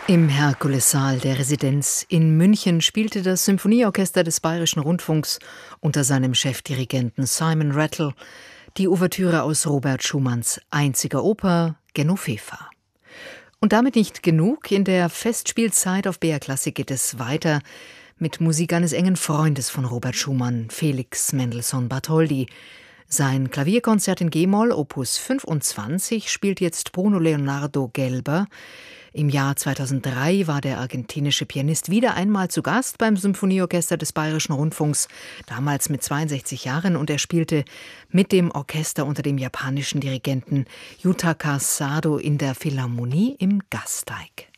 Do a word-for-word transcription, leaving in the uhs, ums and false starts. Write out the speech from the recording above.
Im Herkulessaal der Residenz in München spielte das Symphonieorchester des Bayerischen Rundfunks unter seinem Chefdirigenten Simon Rattle die Ouvertüre aus Robert Schumanns einziger Oper Genoveva. Und damit nicht genug. In der Festspielzeit auf B R Klassik geht es weiter mit Musik eines engen Freundes von Robert Schumann, Felix Mendelssohn Bartholdy. Sein Klavierkonzert in G-Moll, Opus fünfundzwanzig, spielt jetzt Bruno Leonardo Gelber. Im Jahr zweitausenddrei war der argentinische Pianist wieder einmal zu Gast beim Symphonieorchester des Bayerischen Rundfunks, damals mit zweiundsechzig Jahren, und er spielte mit dem Orchester unter dem japanischen Dirigenten Yutaka Sado in der Philharmonie im Gasteig.